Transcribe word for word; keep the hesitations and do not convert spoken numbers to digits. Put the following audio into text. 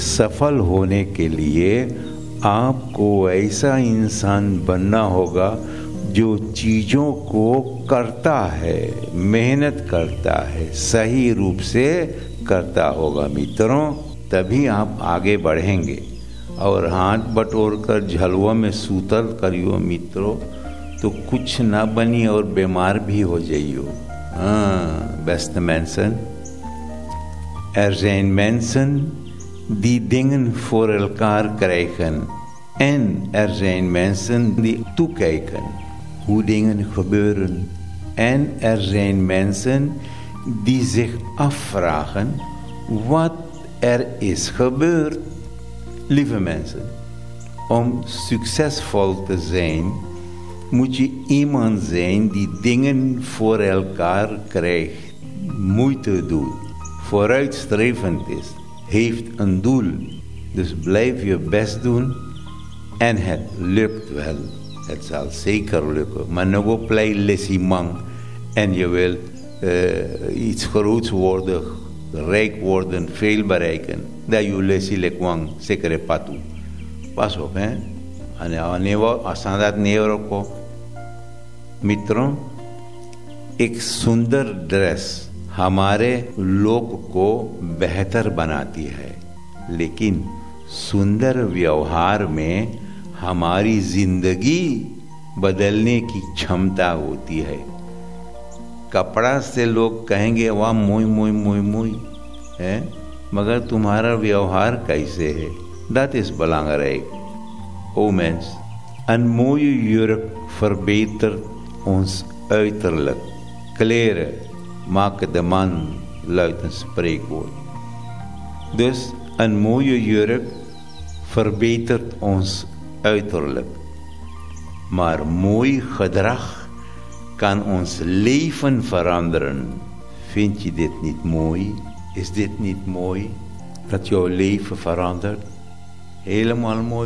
सफल होने के लिए आपको ऐसा इंसान बनना होगा जो चीज़ों को करता है, मेहनत करता है, सही रूप से करता होगा मित्रों, तभी आप आगे बढ़ेंगे। और हाथ बटोर कर झलुआ में सूतल करियो मित्रों तो कुछ ना बनी और बीमार भी हो जाइयो। हाँ, beste mensen, er zijn mensen die dingen voor elkaar krijgen en er zijn mensen die toekijken hoe dingen gebeuren en er zijn mensen die zich afvragen wat er is gebeurd. Lieve mensen, om succesvol te zijn moet je iemand zijn die dingen voor elkaar krijgt, moeite doet, vooruitstrevend is, heeft een doel. Dus blijf je best doen en het lukt wel. Het zal zeker lukken. Maar nog play lessimang en je wil uh, iets groots worden, rijk worden, veel bereiken. Dat je lessi lekwang zeker patu. Pas op, hè? En asandat neero ko. मित्रों, एक सुंदर ड्रेस हमारे लोक को बेहतर बनाती है, लेकिन सुंदर व्यवहार में हमारी जिंदगी बदलने की क्षमता होती है। कपड़ा से लोग कहेंगे वाह मोई मोई मोई मोई है, मगर तुम्हारा व्यवहार कैसे है, dat is belangrijk. O mens, een mooie jurk verbetert ons uiterlijk. Kleren maken de man, luidt een spreekwoord. Dus een mooie jurk verbetert ons uiterlijk. Maar mooi gedrag kan ons leven veranderen. Vind je dit niet mooi? Is dit niet mooi? Dat jouw leven verandert? Helemaal mooi.